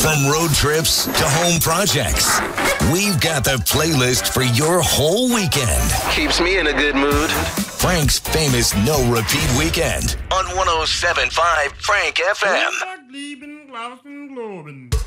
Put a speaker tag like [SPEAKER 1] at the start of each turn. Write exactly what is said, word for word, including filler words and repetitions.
[SPEAKER 1] From road trips to home projects, we've got the playlist for your whole weekend.
[SPEAKER 2] Keeps me in a good mood.
[SPEAKER 1] Frank's famous no-repeat weekend on one oh seven point five Frank F M.